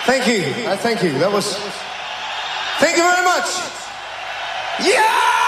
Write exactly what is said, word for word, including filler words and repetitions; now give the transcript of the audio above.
Thank you. Uh, thank you. That was. Thank you very much. Yeah!